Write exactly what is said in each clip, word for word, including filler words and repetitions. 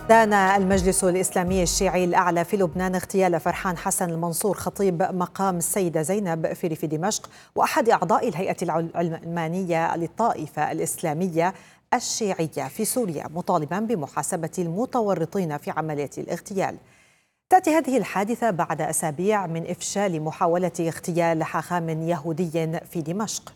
دان المجلس الإسلامي الشيعي الأعلى في لبنان اغتيال فرحان حسن المنصور خطيب مقام السيدة زينب في ريف دمشق وأحد أعضاء الهيئة العلمانية للطائفة الإسلامية الشيعية في سوريا، مطالبا بمحاسبة المتورطين في عملية الاغتيال. تأتي هذه الحادثة بعد أسابيع من إفشال محاولة اغتيال حاخام يهودي في دمشق.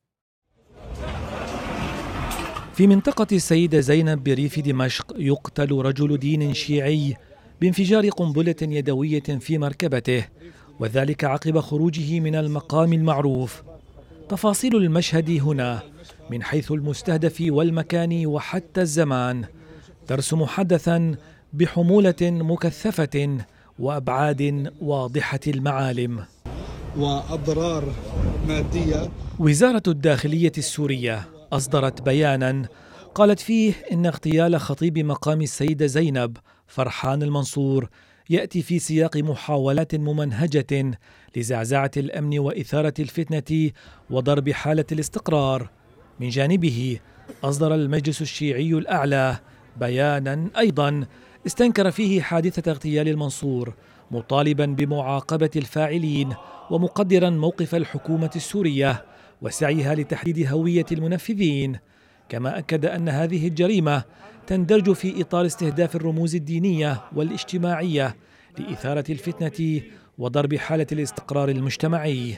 في منطقة السيدة زينب بريف دمشق يقتل رجل دين شيعي بانفجار قنبلة يدوية في مركبته، وذلك عقب خروجه من المقام المعروف. تفاصيل المشهد هنا من حيث المستهدف والمكان وحتى الزمان ترسم حدثا بحمولة مكثفة وأبعاد واضحة المعالم وأضرار مادية. وزارة الداخلية السورية أصدرت بيانا قالت فيه إن اغتيال خطيب مقام السيدة زينب فرحان المنصور يأتي في سياق محاولات ممنهجة لزعزعة الأمن وإثارة الفتنة وضرب حالة الاستقرار. من جانبه أصدر المجلس الشيعي الأعلى بيانا أيضا استنكر فيه حادثة اغتيال المنصور، مطالبا بمعاقبة الفاعلين ومقدرا موقف الحكومة السورية وسعيها لتحديد هوية المنفذين، كما أكد أن هذه الجريمة تندرج في إطار استهداف الرموز الدينية والاجتماعية لإثارة الفتنة وضرب حالة الاستقرار المجتمعي.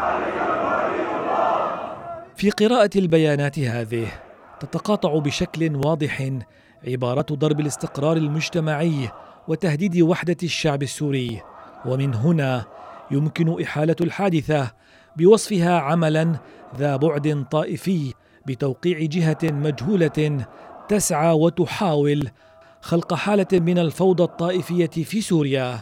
في قراءة البيانات هذه تتقاطع بشكل واضح عبارات ضرب الاستقرار المجتمعي وتهديد وحدة الشعب السوري، ومن هنا يمكن إحالة الحادثة بوصفها عملا ذا بعد طائفي بتوقيع جهة مجهولة تسعى وتحاول خلق حالة من الفوضى الطائفية في سوريا.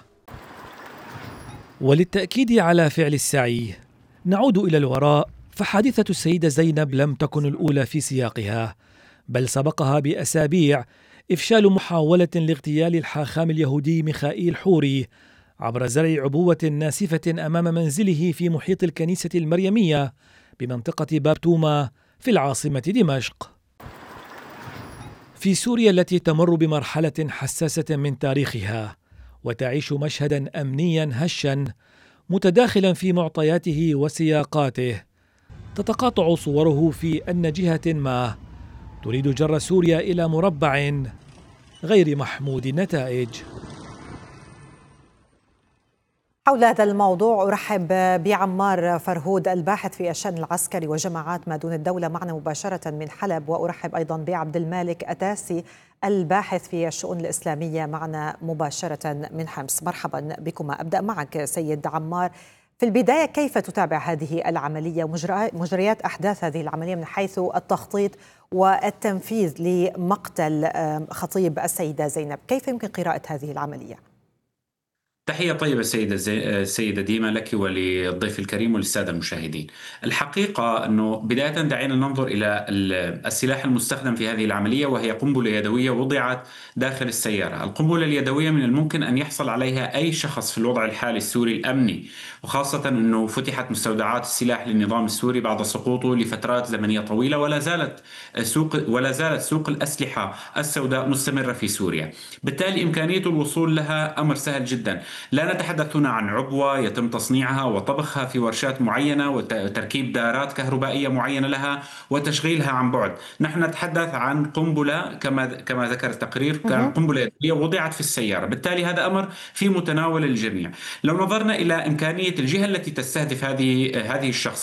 وللتأكيد على فعل السعي نعود إلى الوراء، فحادثة السيدة زينب لم تكن الأولى في سياقها، بل سبقها بأسابيع إفشال محاولة لاغتيال الحاخام اليهودي ميخائيل حوري عبر زرع عبوة ناسفة أمام منزله في محيط الكنيسة المريمية بمنطقة باب توما في العاصمة دمشق. في سوريا التي تمر بمرحلة حساسة من تاريخها وتعيش مشهدا أمنيا هشا متداخلا في معطياته وسياقاته، تتقاطع صوره في أن جهة ما تريد جر سوريا إلى مربع غير محمود النتائج. حول هذا الموضوع أرحب بعمار فرهود الباحث في الشأن العسكري وجماعات ما دون الدولة معنا مباشرة من حلب، وأرحب أيضا بعبد المالك أتاسي الباحث في الشؤون الإسلامية معنا مباشرة من حمص. مرحبا بكما. أبدأ معك سيد عمار، في البداية كيف تتابع هذه العملية ومجريات أحداث هذه العملية من حيث التخطيط والتنفيذ لمقتل خطيب السيدة زينب؟ كيف يمكن قراءة هذه العملية؟ تحية طيبة سيدة زي... سيدة ديما لك وللضيف الكريم وللسادة المشاهدين. الحقيقة أنه بداية دعينا ننظر إلى السلاح المستخدم في هذه العملية، وهي قنبلة يدوية وضعت داخل السيارة. القنبلة اليدوية من الممكن أن يحصل عليها أي شخص في الوضع الحالي السوري الأمني، وخاصة أنه فتحت مستودعات السلاح للنظام السوري بعد سقوطه لفترات زمنية طويلة، ولا زالت سوق ولا زالت سوق الأسلحة السوداء مستمرة في سوريا. بالتالي إمكانية الوصول لها أمر سهل جدا. لا نتحدث هنا عن عبوة يتم تصنيعها وطبخها في ورشات معينة وتركيب دارات كهربائية معينة لها وتشغيلها عن بعد. نحن نتحدث عن قنبلة كما كما ذكر التقرير، كان قنبلة يدوية وضعت في السيارة. بالتالي هذا أمر في متناول الجميع. لو نظرنا إلى إمكانية الجهة التي تستهدف هذه هذه الشخص